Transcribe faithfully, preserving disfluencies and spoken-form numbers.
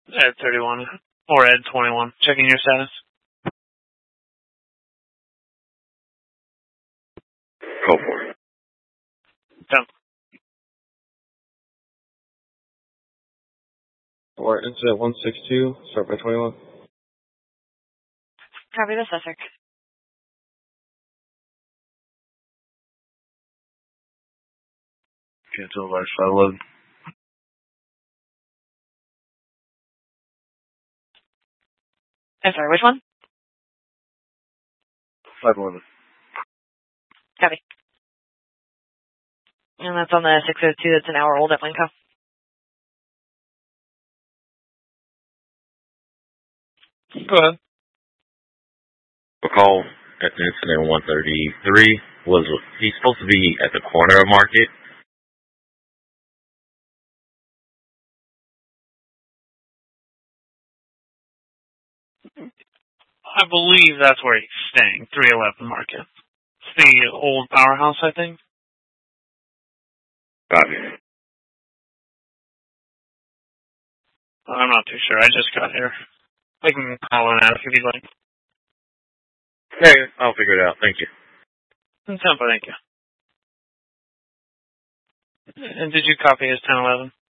Ed thirty-one. Or Ed twenty-one. Checking your status. Go for it. Done. Or incident one six two, start by twenty-one. Copy the Sussex. Cancel large five eleven. I'm sorry, which one? five eleven. Copy. And that's on the six oh two that's an hour old at Winco. Go ahead. A call at the incident one thirty-three was he's supposed to be at the corner of Market. I believe that's where he's staying. three eleven Market. It's the old powerhouse, I think. Got it. I'm not too sure. I just got here. I can call and ask if you'd like. Hey, I'll figure it out. Thank you. Simple, thank you. And did you copy his ten eleven?